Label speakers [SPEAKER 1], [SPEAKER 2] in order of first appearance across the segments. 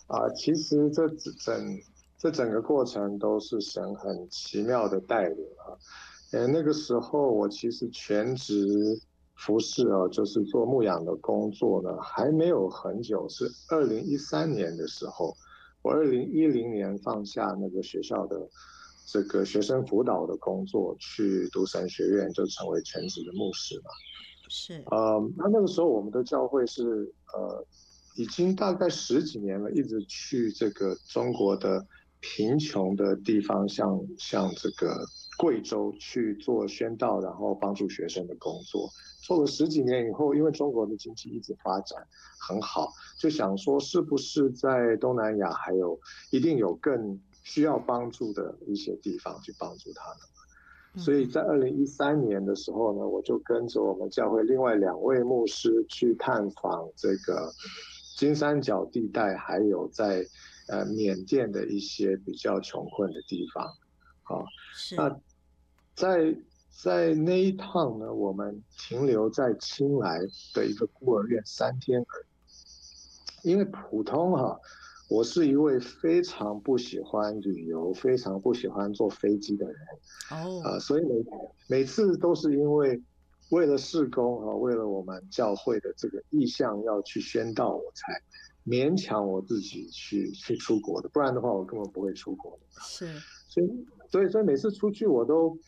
[SPEAKER 1] 其实这整个过程都是神很奇妙的带领啊。那个时候我其实全职服侍啊，就是做牧养的工作呢，还没有很久，是2013年的时候，我2010年放下那个学校的这个学生辅导的工作，去读神学院，就成为全职的牧师嘛。
[SPEAKER 2] 是。
[SPEAKER 1] 那个时候我们的教会是已经大概十几年了，一直去这个中国的贫穷的地方，像这个贵州去做宣道，然后帮助学生的工作。做了十几年以后，因为中国的经济一直发展很好，就想说是不是在东南亚还有一定有更需要帮助的一些地方去帮助他们。所以在2013年的时候呢，我就跟着我们教会另外2位牧师去探访这个金三角地带，还有在缅甸的一些比较穷困的地方。好，
[SPEAKER 2] 是。
[SPEAKER 1] 那在那一趟呢，我们停留在清莱的一个孤儿院3天而已。因为普通我是一位非常不喜欢旅游、非常不喜欢坐飞机的人。
[SPEAKER 2] 哦。
[SPEAKER 1] 所以每次都是因为了事工为了我们教会的这个意向要去宣道，我才勉强我自己去出国的，不然的话我根本不会出国的。
[SPEAKER 2] 是。
[SPEAKER 1] 所以每次出去我都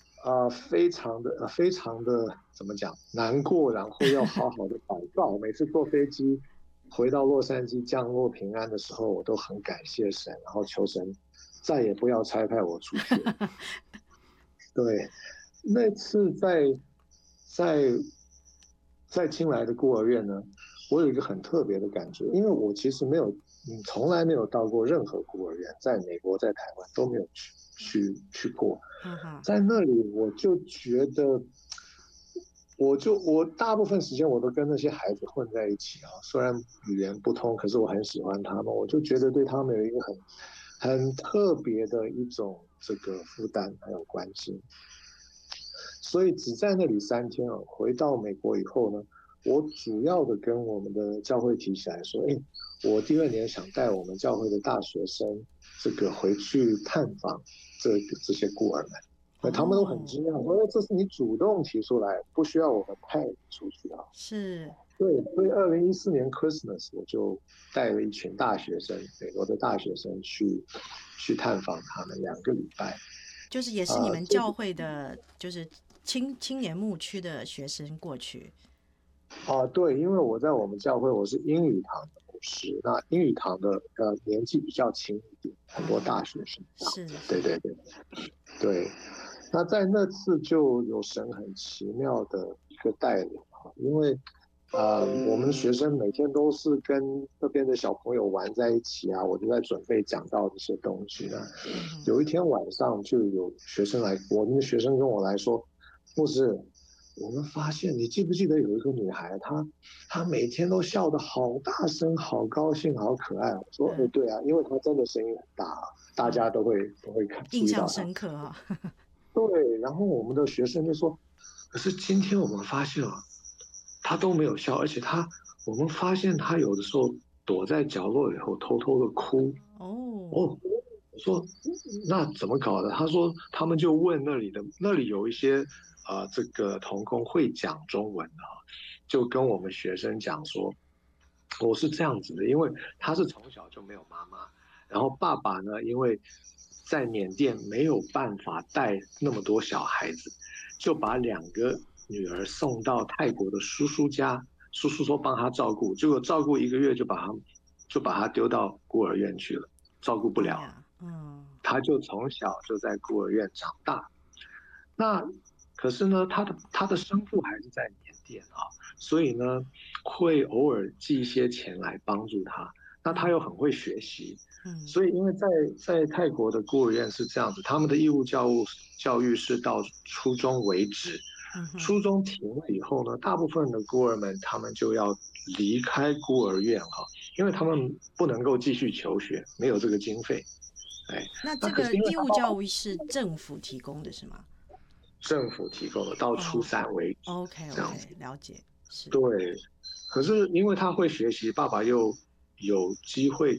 [SPEAKER 1] 非常的怎么讲难过，然后要好好的祷告。每次坐飞机回到洛杉矶降落平安的时候，我都很感谢神，然后求神再也不要差派我出去了。对，那次在在清莱的孤儿院呢，我有一个很特别的感觉，因为我其实从来没有到过任何孤儿院，在美国、在台湾都没有去过。
[SPEAKER 2] 哈哈。
[SPEAKER 1] 在那里我就觉得，我大部分时间我都跟那些孩子混在一起虽然语言不通，可是我很喜欢他们，我就觉得对他们有一个很特别的一种这个负担还有关心。所以只在那里3天回到美国以后呢，我主要的跟我们的教会提起来说，我第2年想带我们教会的大学生这个回去探访这些孤儿们。那他们都很
[SPEAKER 2] 哦。
[SPEAKER 1] 惊讶，说这是你主动提出来，不需要我们派你出去
[SPEAKER 2] 是。
[SPEAKER 1] 对，所以2014年 Christmas 我就带了一群大学生，美国的大学生去探访他们2个礼拜。
[SPEAKER 2] 就是也是你们教会的，就是青年牧区的学生过去。
[SPEAKER 1] 对，因为我在我们教会我是英语堂的牧师，那英语堂的年纪比较轻一点，很多大学生这样子。
[SPEAKER 2] 是是。
[SPEAKER 1] 对对对对。那在那次就有神很奇妙的一个带领因为我们学生每天都是跟那边的小朋友玩在一起我就在准备讲到这些东西呢。有一天晚上就有学生我们的学生跟我来说，牧师，我们发现你记不记得有一个女孩，她每天都笑得好大声，好高兴，好可爱。我说，对啊，因为她真的声音很大大家都会
[SPEAKER 2] 印象
[SPEAKER 1] 注意到她。
[SPEAKER 2] 深刻
[SPEAKER 1] 对，然后我们的学生就说，可是今天我们发现她都没有笑，而且我们发现她有的时候躲在角落以后偷偷的哭。
[SPEAKER 2] 哦。
[SPEAKER 1] 我说那怎么搞的？他说他们就问那里有一些这个童工会讲中文的就跟我们学生讲说，我是这样子的，因为他是从小就没有妈妈，然后爸爸呢，因为在缅甸没有办法带那么多小孩子，就把2个女儿送到泰国的叔叔家，叔叔说帮他照顾，结果照顾1个月就把他丢到孤儿院去了，照顾不了。
[SPEAKER 2] 哎呀。
[SPEAKER 1] 他就从小就在孤儿院长大。那可是呢，他的生父还是在缅甸所以呢，会偶尔寄一些钱来帮助他。那他又很会学习，所以因为在泰国的孤儿院是这样子，他们的义务教育是到初中为止，初中停了以后呢，大部分的孤儿们他们就要离开孤儿院因为他们不能够继续求学，没有这个经费。
[SPEAKER 2] 那这
[SPEAKER 1] 那可是因为
[SPEAKER 2] 个义务教育是政府提供的是吗？
[SPEAKER 1] 政府提供的，到初三为止，
[SPEAKER 2] OK
[SPEAKER 1] 这样子。
[SPEAKER 2] OK，了解。是。
[SPEAKER 1] 对，可是因为他会学习，爸爸又有机会